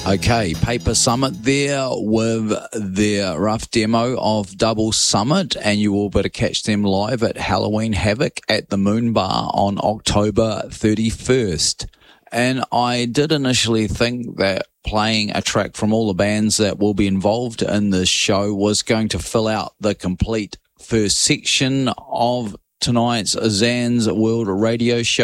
Okay, Paper Summit there with their rough demo of Double Summit, and you will be able to catch them live at Halloween Havoc at the Moon Bar on October 31st. And I did initially think that playing a track from all the bands that will be involved in this show was going to fill out the complete first section of tonight's Zan's World Radio Show.